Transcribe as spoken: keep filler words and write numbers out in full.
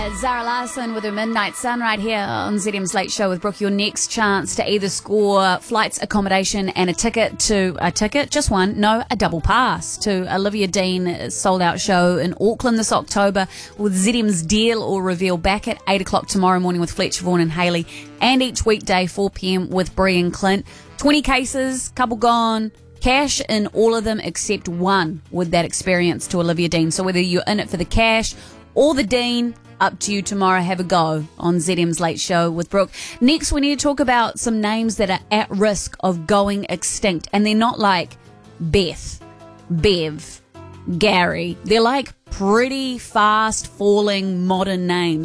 Zara Larson with her Midnight Sun right here on Z M's Late Show with Brooke. Your next chance to either score flights, accommodation and a ticket to a ticket, just one, no, a double pass to Olivia Dean's sold out show in Auckland this October with Z M's Deal or Reveal back at eight o'clock tomorrow morning with Fletcher Vaughan and Hayley, and each weekday four p.m. with Bree and Clint. twenty cases, couple gone. Cash in all of them except one with that experience to Olivia Dean. So whether you're in it for the cash or the Dean, up to you tomorrow. Have a go on Z M's Late Show with Brooke. Next, we need to talk about some names that are at risk of going extinct. And they're not like Beth, Bev, Gary. They're like pretty fast falling modern names.